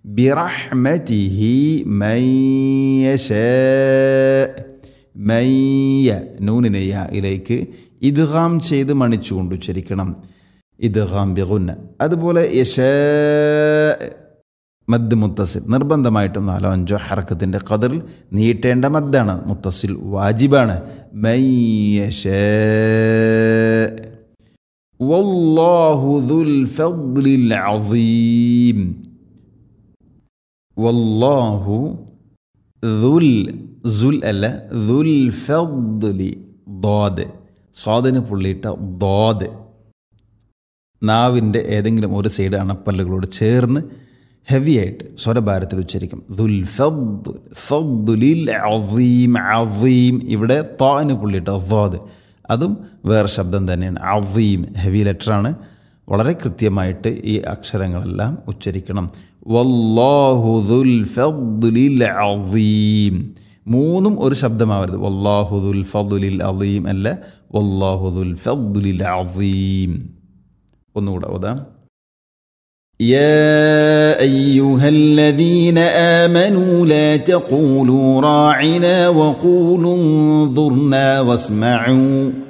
ബിറഹ്മതിഹി മൻ യശാ. മയ്യ നൂനിനെ യായിലേക്ക് ഇദ്ഗാം ചെയ്ത് മണിച്ചുകൊണ്ട് ഉച്ചരിക്കണം. ഇദ്ഗാം ബിഗുന്ന. അതുപോലെ യശാ മദ് മുത്തസിൽ നിർബന്ധമായിട്ടും 4-5 ഹറക്കത്തിൻ്റെ ഖദറിൽ നീട്ടേണ്ട മദ്ദാണ്. മുത്തസിൽ വാജിബാണ്. മയ്യശാ. വല്ലാഹു ദുൽ ഫദ്ലിൽ അസീം. വല്ലാഹു ദുൽ സുൽ അല്ല ദുൽ ഫദ്ലി ദാദ് സ്വാദിന് പുള്ളിയിട്ട ദാദ് നാവിൻ്റെ ഏതെങ്കിലും ഒരു സൈഡ് അണപ്പല്ലുകളോട് ചേർന്ന് ഹെവിയായിട്ട് സ്വരഭാരത്തിൽ ഉച്ചരിക്കും. ദുൽ ഫദ്ലിൽ അസീം. അസീം ഇവിടെ താന് പുള്ളിയിട്ട ദാദ് അതും വേറെ ശബ്ദം തന്നെയാണ്. അസീം ഹെവി ലെറ്ററാണ്. വളരെ കൃത്യമായിട്ട് ഈ അക്ഷരങ്ങളെല്ലാം ഉച്ചരിക്കണം. വല്ലാഹു ദുൽ ഫദ്ലിൽ അസീം. മൂന്നും ഒരു ശബ്ദമാവരുത്. വല്ലാഹു ദുൽ ഫദ്ലിൽ അസീം അല്ല, വല്ലാഹു ദുൽ ഫദ്ലിൽ അസീം. ഒന്നുകൂടെ ഓതാം. يا أيها الذين آمنوا لا تقولوا راعنا وقولوا انظرنا واسمعوا